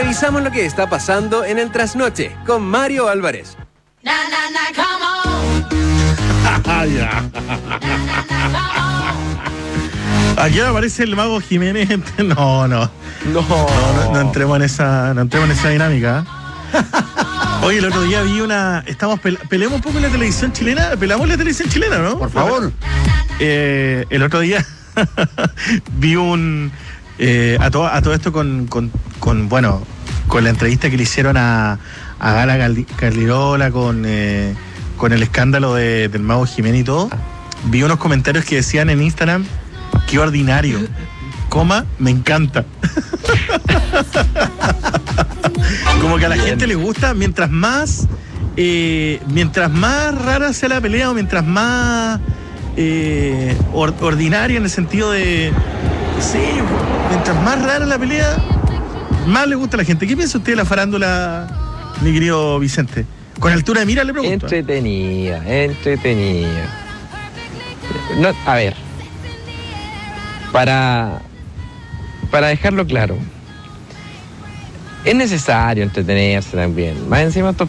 Revisamos lo que está pasando en el trasnoche con Mario Álvarez. Aquí aparece el Mago Jiménez. No entremos en esa dinámica. Oye, el otro día vi peleamos un poco en la televisión chilena. Pelamos la televisión chilena, ¿no? Por favor. El otro día vi a todo esto con la entrevista que le hicieron a Gala Caldirola con el escándalo del Mago Jiménez y todo. Vi unos comentarios que decían en Instagram: qué ordinario, me encanta. Como que a la gente le gusta mientras más rara sea la pelea, o mientras más ordinaria, en el sentido de mientras más rara la pelea, más le gusta a la gente. ¿Qué piensa usted de la farándula, mi querido Vicente? Con altura de mira le pregunto. Entretenida. No, a ver, para dejarlo claro, es necesario entretenerse también. Más encima estos